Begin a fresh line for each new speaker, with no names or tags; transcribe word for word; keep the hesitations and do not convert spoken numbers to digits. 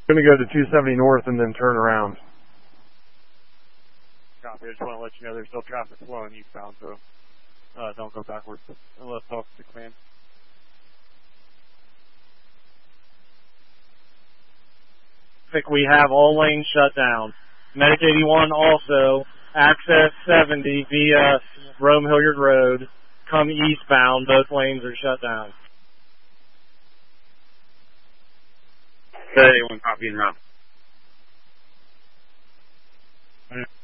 Going to go to two seventy north and then turn around.
Copy. I just want to let you know there's still traffic flowing eastbound, so uh, don't go backwards unless talk to command.
We have all lanes shut down. Medic eighty-one also, access seventy via Rome Hilliard Road. Come eastbound, both lanes are shut down.
eighty-one, copy and route.
All right.